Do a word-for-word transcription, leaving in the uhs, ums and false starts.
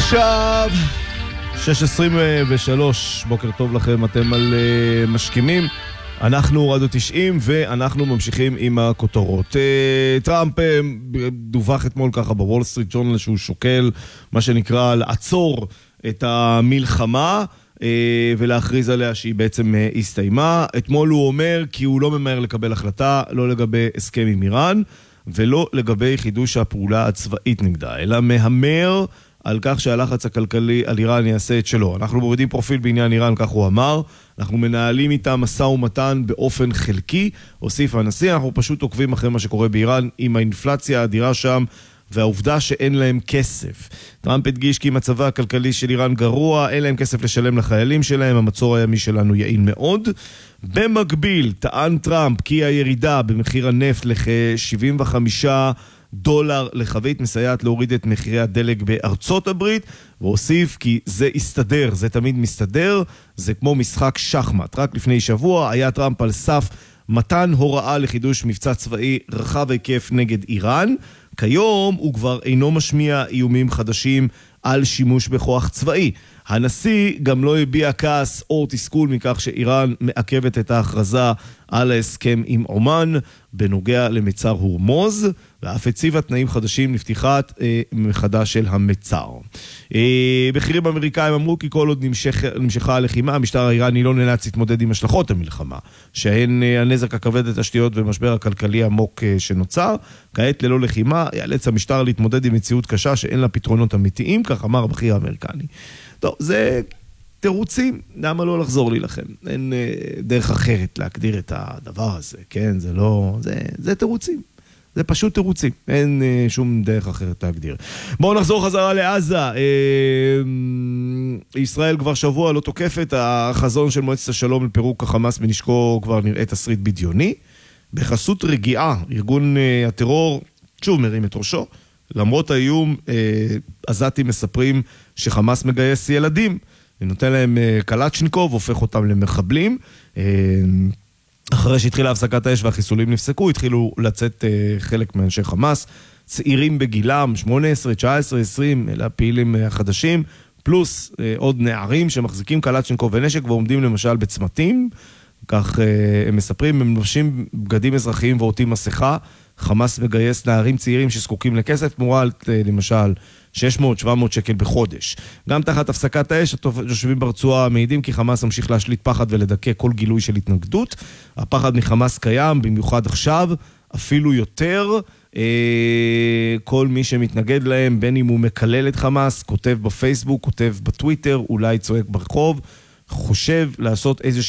עכשיו שש עשרים ושלוש, בוקר טוב לכם, אתם על uh, משכימים, אנחנו רדיו תשעים ואנחנו ממשיכים עם הכותרות. uh, טראמפ uh, דווח אתמול ככה בוול סטריט ג'ורנל שהוא שוקל מה שנקרא לעצור את המלחמה uh, ולהכריז עליה שהיא בעצם uh, הסתיימה. אתמול הוא אומר כי הוא לא ממהר לקבל החלטה, לא לגבי הסכם עם איראן ולא לגבי חידוש הפעולה הצבאית נגדה, אלא מהמר על כך שהלחץ הכלכלי על איראן יעשה את שלו. אנחנו מורידים פרופיל בעניין איראן, כך הוא אמר. אנחנו מנהלים איתם מסע ומתן באופן חלקי. הוסיף הנשיא, אנחנו פשוט עוקבים אחרי מה שקורה באיראן עם האינפלציה האדירה שם והעובדה שאין להם כסף. טראמפ הדגיש כי מצבה הכלכלי של איראן גרוע, אין להם כסף לשלם לחיילים שלהם, המצור הימי שלנו יעיל מאוד. במקביל, טען טראמפ כי הירידה במחיר הנפט לכ-שבעים וחמישה דולר לחבית מסייעת להוריד את מחירי הדלק בארצות הברית, והוסיף כי זה יסתדר, זה תמיד מסתדר, זה כמו משחק שחמט. רק לפני שבוע היה טראמפ על סף מתן הוראה לחידוש מבצע צבאי רחב היקף נגד איראן. כיום הוא כבר אינו משמיע איומים חדשים על שימוש בכוח צבאי. הנשיא גם לא הביע כעס או תסכול מכך שאיראן מעכבת את ההכרזה על ההסכם עם עומן בנוגע למצר הורמוז, ואף הציבה תנאים חדשים לפתיחת אה, מחדש של המצר. אה, בכירים אמריקאים אמרו כי כל עוד נמשך, נמשכה הלחימה, המשטר האיראני לא נאלץ להתמודד עם השלכות המלחמה, שהן אה, הנזק הכבד לתשתיות ומשבר הכלכלי עמוק אה, שנוצר. כעת ללא לחימה, יאלץ המשטר להתמודד עם מציאות קשה שאין לה פתרונות אמיתיים, כך אמר הבכיר האמריקני. טוב, זה תירוצים, למה לא לחזור להילחם? אין אה, דרך אחרת להגדיר את הדבר הזה, כן? זה לא, זה, זה תירוצים. זה פשוט תירוצים, אין אה, שום דרך אחרת להגדיר. בואו נחזור חזרה לעזה. אה, ישראל כבר שבוע לא תוקפת, החזון של מועצת השלום לפירוק החמאס בנשקו כבר נראה תסריט בדיוני. בחסות רגיעה, ארגון אה, הטרור שוב מרים את ראשו. למרות האיום, אה, עזתים מספרים שחמאס מגייס ילדים, נותן להם אה, קלצ'ניקוב, הופך אותם למחבלים. אה, אחרי שהתחילה הפסקת האש והחיסולים נפסקו, התחילו לצאת אה, חלק מאנשי חמאס, צעירים בגילם, שמונה עשרה, תשע עשרה, עשרים, אלה הפעילים אה, החדשים, פלוס אה, עוד נערים שמחזיקים קלצ'ניקוב ונשק ועומדים למשל בצמתים, כך אה, הם מספרים, הם לובשים בגדים אזרחיים ועוטים מסכה. חמאס מגייס נערים צעירים שזקוקים לכסף, תמורת למשל שש מאות שבע מאות שקל בחודש. גם תחת הפסקת האש, התושבים ברצועה מעידים כי חמאס ממשיך להשליט פחד ולדכא כל גילוי של התנגדות. הפחד מחמאס קיים, במיוחד עכשיו, אפילו יותר. כל מי שמתנגד להם, בין אם הוא מקלל את חמאס, כותב בפייסבוק, כותב בטוויטר, אולי צועק ברחוב, חושב לעשות איזושהי